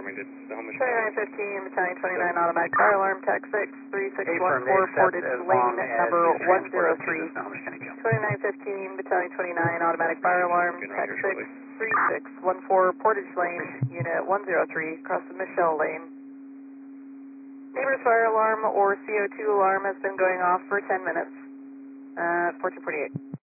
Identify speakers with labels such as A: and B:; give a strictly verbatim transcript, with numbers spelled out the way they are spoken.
A: confirming that the home is
B: twenty-nine fifteen, Battalion twenty-nine, automatic fire alarm, tech six, three six one four, Portage Lane, number one zero three. twenty-nine fifteen, Battalion twenty-nine, automatic fire alarm, tech six, three six one four, Portage Lane, unit one zero three, across the Michelle Lane. Neighbor's fire alarm or C O two alarm has been going off for ten minutes. Uh, fourteen forty-eight.